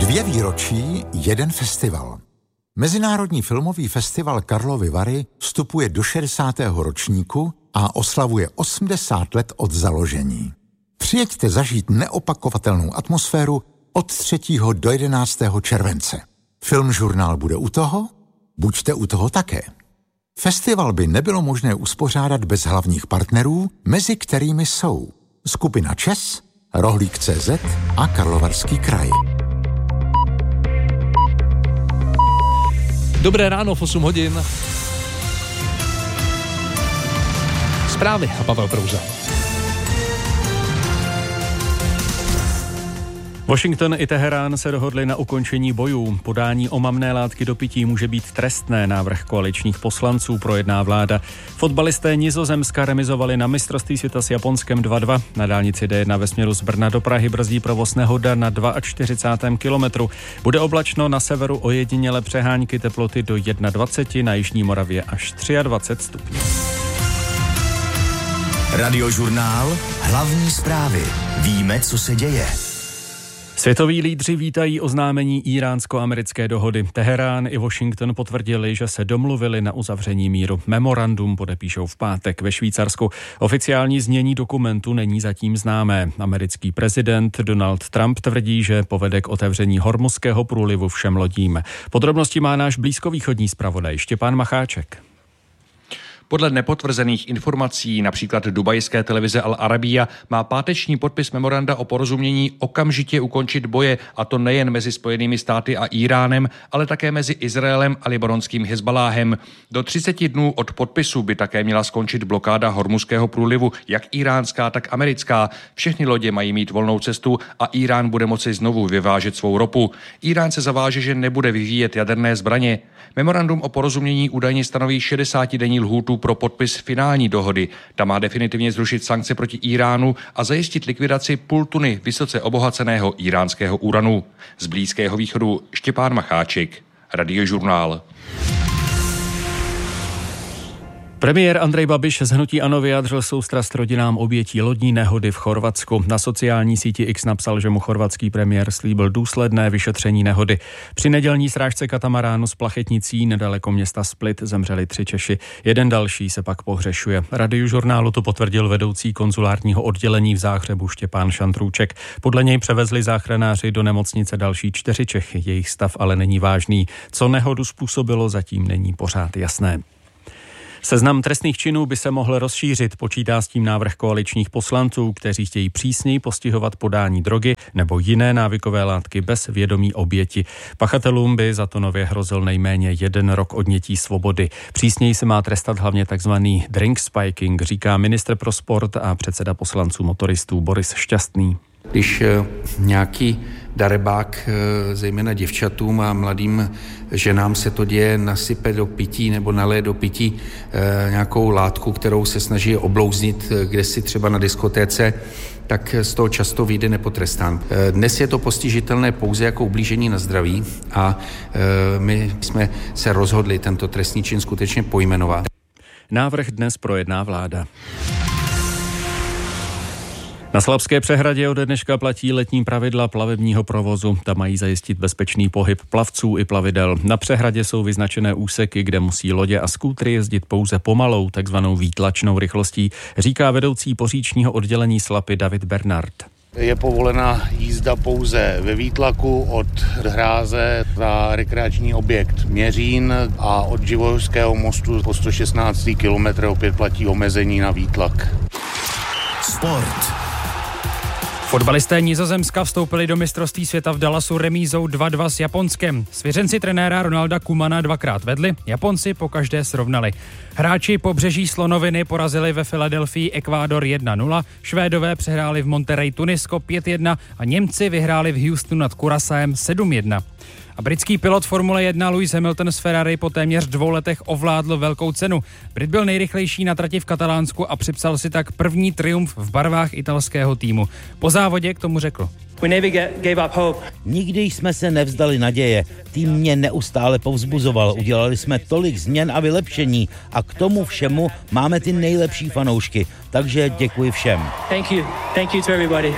2 výročí, 1 festival. Mezinárodní filmový festival Karlovy Vary vstupuje do 60. ročníku a oslavuje 80 let od založení. Přijeďte zažít neopakovatelnou atmosféru od 3. do 11. července. Filmžurnál bude u toho? Buďte u toho také. Festival by nebylo možné uspořádat bez hlavních partnerů, mezi kterými jsou skupina ČES, Rohlík.cz a Karlovarský kraj. Dobré ráno v 8 hodin. Zprávy a Pavel Prouza. Washington i Teherán se dohodli na ukončení bojů. Podání omamné látky do pití může být trestné, návrh koaličních poslanců projedná vláda. Fotbalisté Nizozemska remizovali na mistrovství světa s Japonskem 2-2. Na dálnici D1 ve směru z Brna do Prahy brzdí provoz nehoda na 42. kilometru. Bude oblačno, na severu ojediněle přehánky, teploty do 21, na jižní Moravě až 23 stupňů. Radiožurnál, hlavní zprávy. Víme, co se děje. Světoví lídři vítají oznámení iránsko-americké dohody. Teherán i Washington potvrdili, že se domluvili na uzavření míru. Memorandum podepíšou v pátek ve Švýcarsku. Oficiální znění dokumentu není zatím známé. Americký prezident Donald Trump tvrdí, že povede k otevření Hormuzského průlivu všem lodím. Podrobnosti má náš blízkovýchodní zpravodaj Štěpán Macháček. Podle nepotvrzených informací, například dubajské televize Al Arabiya, má páteční podpis memoranda o porozumění okamžitě ukončit boje, a to nejen mezi Spojenými státy a Iránem, ale také mezi Izraelem a libanonským Hezbaláhem. Do 30 dnů od podpisu by také měla skončit blokáda Hormuzského průlivu, jak iránská, tak americká. Všechny lodě mají mít volnou cestu a Irán bude moci znovu vyvážet svou ropu. Irán se zaváže, že nebude vyvíjet jaderné zbraně. Memorandum o porozumění údajně stanoví 60denní lhůtu pro podpis finální dohody. Ta má definitivně zrušit sankce proti Iránu a zajistit likvidaci půl tuny vysoce obohaceného iránského uranu. Z Blízkého východu Štěpán Macháček, Radiožurnál. Premiér Andrej Babiš z hnutí ANO vyjádřil soustrast rodinám obětí lodní nehody v Chorvatsku. Na sociální síti X napsal, že mu chorvatský premiér slíbil důsledné vyšetření nehody. Při nedělní srážce katamaránu s plachetnicí nedaleko města Split zemřeli 3 Češi. Jeden další se pak pohřešuje. Radiožurnálu to potvrdil vedoucí konzulárního oddělení v Záhřebu Štěpán Šantrůček. Podle něj převezli záchranáři do nemocnice další 4 Čechy. Jejich stav ale není vážný. Co nehodu způsobilo, zatím není pořád jasné. Seznam trestných činů by se mohl rozšířit, počítá s tím návrh koaličních poslanců, kteří chtějí přísněji postihovat podání drogy nebo jiné návykové látky bez vědomí oběti. Pachatelům by za to nově hrozil nejméně 1 rok odnětí svobody. Přísněji se má trestat hlavně takzvaný drink spiking, říká ministr pro sport a předseda poslanců motoristů Boris Šťastný. Když nějaký darebák, zejména děvčatům a mladým ženám se to děje, nasype do pití nebo naleje do pití nějakou látku, kterou se snaží oblouznit kdesi třeba na diskotéce, tak z toho často vyjde nepotrestán. Dnes je to postižitelné pouze jako ublížení na zdraví a my jsme se rozhodli tento trestný čin skutečně pojmenovat. Návrh dnes projedná vláda. Na Slabské přehradě od dneška platí letní pravidla plavebního provozu. Ta mají zajistit bezpečný pohyb plavců i plavidel. Na přehradě jsou vyznačené úseky, kde musí lodě a skútry jezdit pouze pomalou, takzvanou výtlačnou rychlostí, říká vedoucí poříčního oddělení Slapy David Bernard. Je povolena jízda pouze ve výtlaku od hráze na rekreační objekt Měřín a od Živojského mostu po 116. kilometr opět platí omezení na výtlak. Sport. Fotbalisté Nizozemska vstoupili do mistrovství světa v Dallasu remízou 2-2 s Japonskem. Svěřenci trenéra Ronalda Koemana 2krát vedli, Japonci pokaždé srovnali. Hráči Pobřeží slonoviny porazili ve Filadelfii Ekvádor 1-0, Švédové přehráli v Monterrey Tunisko 5-1 a Němci vyhráli v Houstonu nad Curaçaem 7-1. A britský pilot Formule 1 Lewis Hamilton z Ferrari po téměř 2 letech ovládl velkou cenu. Brit byl nejrychlejší na trati v Katalánsku a připsal si tak první triumf v barvách italského týmu. Po závodě k tomu řekl: Nikdy jsme se nevzdali naděje. Tým mě neustále povzbuzoval. Udělali jsme tolik změn a vylepšení a k tomu všemu máme ty nejlepší fanoušky. Takže děkuji všem. Thank you to everybody.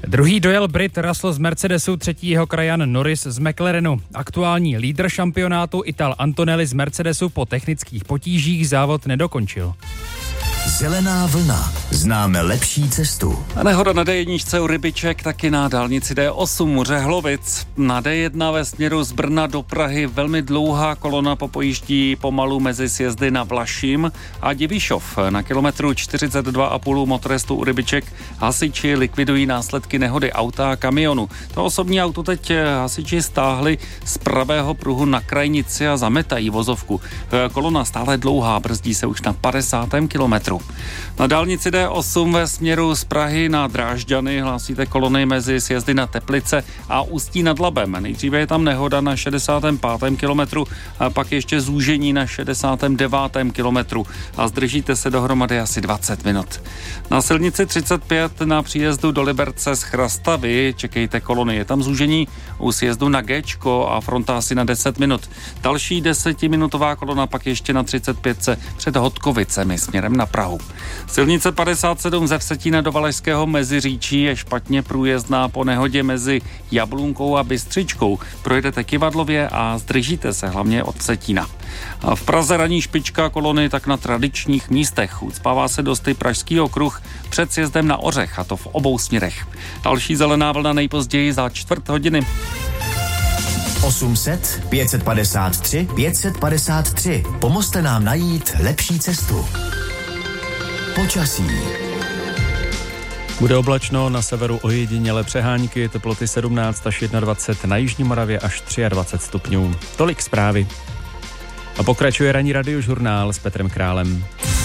Druhý dojel Brit Russell z Mercedesu, třetí jeho krajan Norris z McLarenu. Aktuální lídr šampionátu Ital Antonelli z Mercedesu po technických potížích závod nedokončil. Zelená vlna. Známe lepší cestu. A nehoda na D1 u Rybiček, taky na dálnici D8 u Řehlovic. Na D1 ve směru z Brna do Prahy velmi dlouhá kolona popojíždí pomalu mezi sjezdy na Vlašim a Divišov. Na kilometru 42,5 motorestu u Rybiček hasiči likvidují následky nehody auta a kamionu. To osobní auto teď hasiči stáhli z pravého pruhu na krajnici a zametají vozovku. Kolona stále dlouhá, brzdí se už na 50. kilometru. Na dálnici D8 ve směru z Prahy na Drážďany hlásíte kolony mezi sjezdy na Teplice a Ústí nad Labem. Nejdříve je tam nehoda na 65. kilometru a pak ještě zúžení na 69. kilometru a zdržíte se dohromady asi 20 minut. Na silnici 35 na příjezdu do Liberce z Chrastavy čekejte kolony. Je tam zúžení u sjezdu na Géčko a fronta asi na 10 minut. Další 10minutová kolona pak ještě na 35 před Hodkovicemi směrem na Prahu. Silnice 57 ze Vsetína do Valašského Meziříčí je špatně průjezdná po nehodě mezi Jablunkou a Bystřičkou. Projedete Kivadlově a zdržíte se hlavně od Vsetína. A v Praze ranní špička kolony tak na tradičních místech. Ucpává se dosti Pražský okruh před sjezdem na Ořech, a to v obou směrech. Další zelená vlna nejpozději za čtvrt hodiny. 800 553 553. Pomozte nám najít lepší cestu. Počasí. Bude oblačno, na severu ojediněle přehánky, teploty 17 až 21, na jižní Moravě až 23 stupňů. Tolik zprávy. A pokračuje ranní radiožurnál s Petrem Králem.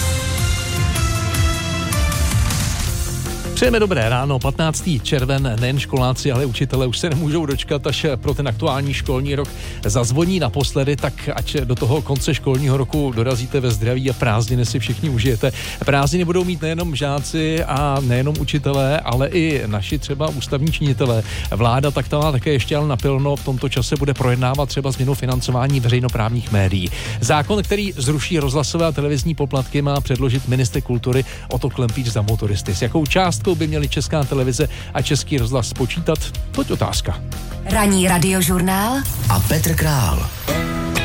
Přejeme dobré ráno, 15. červen, nejen školáci, ale učitelé už se nemůžou dočkat, až pro ten aktuální školní rok zazvoní naposledy, tak ať do toho konce školního roku dorazíte ve zdraví a prázdniny si všichni užijete. Prázdniny budou mít nejenom žáci a nejenom učitelé, ale i naši třeba ústavní činitelé. Vláda tak ta také ještě ale napilno v tomto čase bude projednávat třeba změnu financování veřejnoprávních médií. Zákon, který zruší rozhlasové a televizní poplatky, má předložit ministr kultury Otto Klempíč za motoristy. S jakou částkou by měli Česká televize a Český rozhlas spočítat? Toť otázka. Ranní radiožurnál a Petr Král.